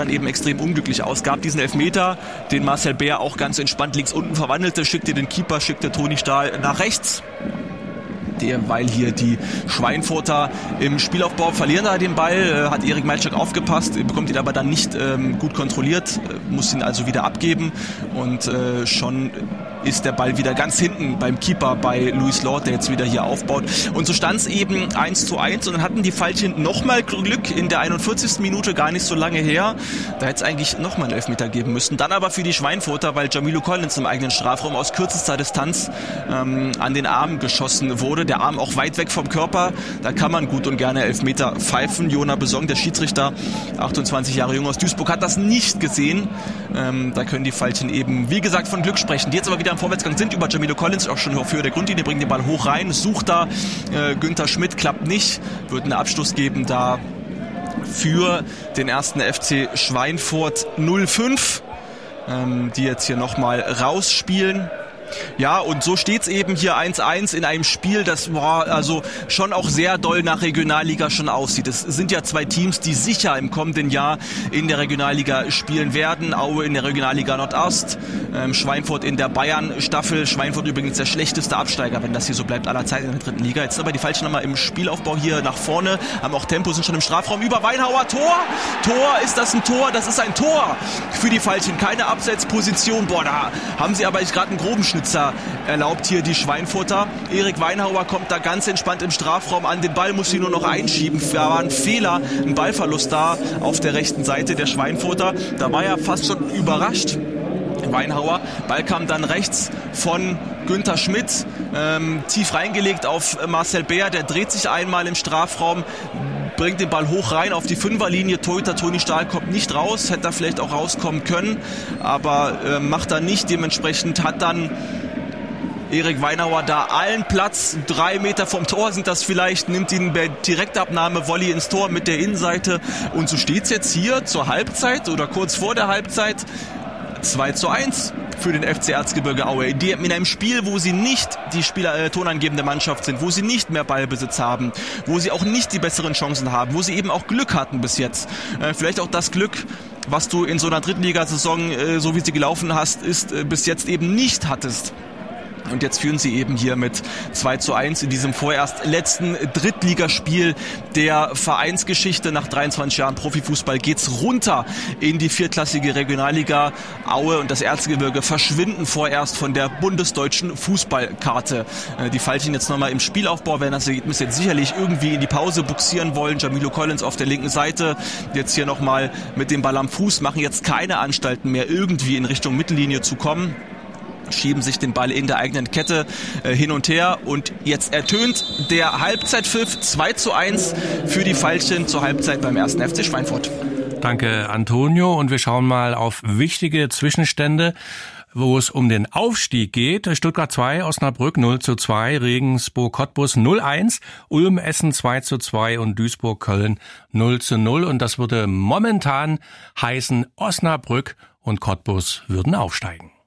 dann eben extrem unglücklich aus. Gab diesen Elfmeter, den Marcel Bär auch ganz entspannt links unten verwandelte, schickte den Keeper, schickte Toni Stahl nach rechts. Weil hier die Schweinfurter im Spielaufbau verlieren da den Ball, hat Erik Malczak aufgepasst, bekommt ihn aber dann nicht gut kontrolliert, muss ihn also wieder abgeben und schon ist der Ball wieder ganz hinten beim Keeper bei Louis Lord, der jetzt wieder hier aufbaut. Und so stand es eben 1:1 und dann hatten die Veilchen nochmal Glück in der 41. Minute, gar nicht so lange her. Da hätte es eigentlich nochmal einen Elfmeter geben müssen. Dann aber für die Schweinfurter, weil Jamilo Collins im eigenen Strafraum aus kürzester Distanz an den Arm geschossen wurde. Der Arm auch weit weg vom Körper. Da kann man gut und gerne Elfmeter pfeifen. Jona Besong, der Schiedsrichter, 28 Jahre jung aus Duisburg, hat das nicht gesehen. Da können die Veilchen eben, wie gesagt, von Glück sprechen. Die jetzt aber wieder am Vorwärtsgang sind über Jamilo Collins, auch schon auf Höhe der Grundlinie, bringt den Ball hoch rein, sucht da Günther Schmidt, klappt nicht, wird einen Abstoß geben da für den ersten FC Schweinfurt 05, die jetzt hier nochmal rausspielen. Ja, und so steht's eben hier 1:1 in einem Spiel, das also schon auch sehr doll nach Regionalliga schon aussieht. Es sind ja zwei Teams, die sicher im kommenden Jahr in der Regionalliga spielen werden. Aue in der Regionalliga Nordost, Schweinfurt in der Bayern-Staffel. Schweinfurt übrigens der schlechteste Absteiger, wenn das hier so bleibt, aller Zeit in der dritten Liga. Jetzt aber die Falschen nochmal im Spielaufbau hier nach vorne, haben auch Tempo, sind schon im Strafraum über Weinhauer. Tor! Ist das ein Tor? Das ist ein Tor für die Falschen. Keine Abseitsposition. Da haben sie aber gerade einen groben Schnitzer erlaubt hier die Schweinfurter. Erik Weinhauer kommt da ganz entspannt im Strafraum an. Den Ball muss sie nur noch einschieben. Da war ein Fehler, ein Ballverlust da auf der rechten Seite der Schweinfurter. Da war er fast schon überrascht. Weinhauer. Ball kam dann rechts von Günther Schmidt, tief reingelegt auf Marcel Bär. Der dreht sich einmal im Strafraum, bringt den Ball hoch rein auf die Fünferlinie. Torhüter Toni Stahl kommt nicht raus, hätte da vielleicht auch rauskommen können, aber macht er nicht. Dementsprechend hat dann Erik Weinhauer da allen Platz. 3 Meter vom Tor sind das vielleicht, nimmt ihn bei Direktabnahme, Volley ins Tor mit der Innenseite. Und so steht es jetzt hier zur Halbzeit oder kurz vor der Halbzeit 2:1 für den FC Erzgebirge Aue. In einem Spiel, wo sie nicht die tonangebende Mannschaft sind, wo sie nicht mehr Ballbesitz haben, wo sie auch nicht die besseren Chancen haben, wo sie eben auch Glück hatten bis jetzt. Vielleicht auch das Glück, was du in so einer Drittligasaison, so wie sie gelaufen hast, bis jetzt eben nicht hattest. Und jetzt führen sie eben hier mit 2:1 in diesem vorerst letzten Drittligaspiel der Vereinsgeschichte. Nach 23 Jahren Profifußball geht's runter in die viertklassige Regionalliga. Aue und das Erzgebirge verschwinden vorerst von der bundesdeutschen Fußballkarte. Die Veilchen jetzt nochmal im Spielaufbau, werden das Ergebnis jetzt sicherlich irgendwie in die Pause buxieren wollen. Jamilo Collins auf der linken Seite, jetzt hier nochmal mit dem Ball am Fuß, machen jetzt keine Anstalten mehr, irgendwie in Richtung Mittellinie zu kommen. Schieben sich den Ball in der eigenen Kette hin und her und jetzt ertönt der Halbzeitpfiff 2:1 für die Veilchen zur Halbzeit beim 1. FC Schweinfurt. Danke, Antonio, und wir schauen mal auf wichtige Zwischenstände, wo es um den Aufstieg geht. Stuttgart 2, Osnabrück 0:2, Regensburg Cottbus 0:1, Ulm Essen 2:2 und Duisburg Köln 0:0. Und das würde momentan heißen, Osnabrück und Cottbus würden aufsteigen.